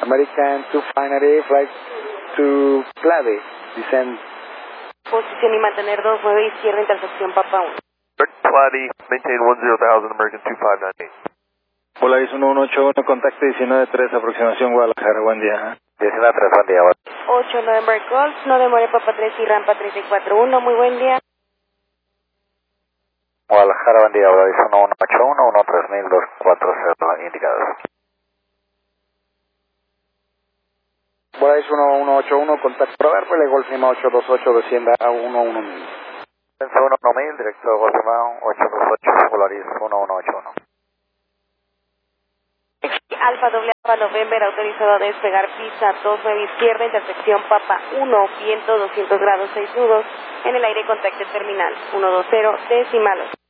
American 259, flight to Clave, descend. Posición y mantener 29 izquierda, intersección Papa 1. Clave, maintain 10,000, American 2598. Polaris 1181, contacto 19-3, aproximación Guadalajara, buen día. 19-3, buen día. 8 November Golf, no demore Papa 3 y rampa 34-1, muy buen día. Guadalajara, buen día, Polaris 1181, 13000, indicados. Polaris 1181, contacto Proverbo, le Golf Lima 828, descienda a 11000. 1000, directo Golf Lima 828, Polaris 1181. Alfa doble Alfa November, autorizado a despegar pista 29 izquierda, intersección Papa 1, viento 200 grados 6 nudos, en el aire contacto terminal 120 decimalos.